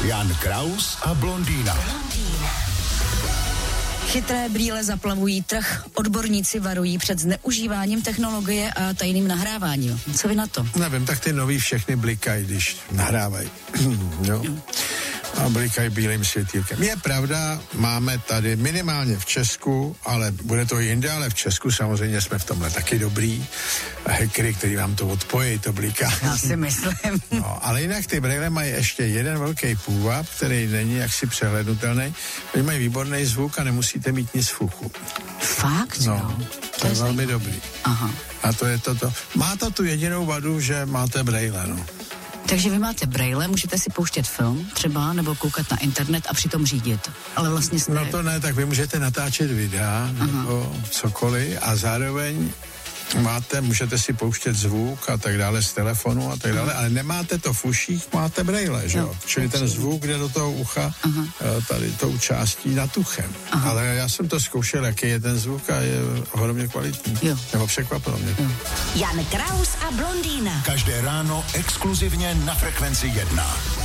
Jan Kraus a blondýna. Chytré brýle zaplavují trh. Odborníci varují před zneužíváním technologie a tajným nahráváním. Co vy na to? Nevím, tak ty nový všechny blikají, když nahrávají. Jo. A blikají bílým světýlkem. Je pravda, máme tady minimálně v Česku, ale bude to jinde, ale v Česku samozřejmě jsme v tomhle taky dobrý. Hackery, který vám to odpojí, to bliká. Já si myslím. No, ale jinak ty brejle mají ještě jeden velký půvab, který není jaksi přehlednutelný. Oni mají výborný zvuk a nemusíte mít nic v uchu. Fakt? No, to je velmi dobrý. Aha. A to je toto. Má to tu jedinou vadu, že máte brejle, no. Takže vy máte brejle, můžete si pouštět film třeba, nebo koukat na internet a přitom řídit. Ale vlastně jste... No to ne, tak vy můžete natáčet videa, nebo cokoliv a zároveň můžete si pouštět zvuk a tak dále z telefonu a tak dále, ale nemáte to v uších, máte brejle, že jo? Čili ten zvuk jde do toho ucha tady tou částí nad uchem. Ale já jsem to zkoušel, jaký je ten zvuk a je ohromně kvalitní. Jo. Nebo překvapilo mě. Jo. Jan Kraus a blondýna. Každé ráno exkluzivně na Frekvenci 1.